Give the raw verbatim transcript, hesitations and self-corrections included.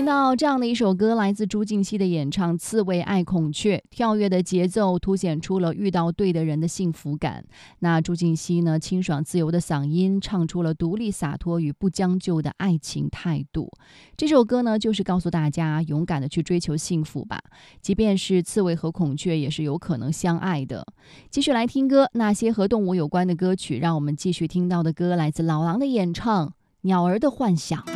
听到这样的一首歌，来自朱婧汐的演唱《刺猬爱孔雀》，跳跃的节奏凸显出了遇到对的人的幸福感。那朱婧汐呢，清爽自由的嗓音唱出了独立洒脱与不将就的爱情态度。这首歌呢，就是告诉大家勇敢的去追求幸福吧，即便是刺猬和孔雀也是有可能相爱的。继续来听歌，那些和动物有关的歌曲，让我们继续听到的歌来自老狼的演唱《鸟儿的幻想》。